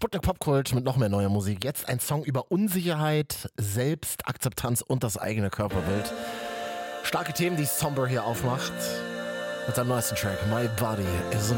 Sputnik Popkult mit noch mehr neuer Musik. Jetzt ein Song über Unsicherheit, Selbstakzeptanz und das eigene Körperbild. Starke Themen, die Somber hier aufmacht. Mit seinem neuesten Track My Body is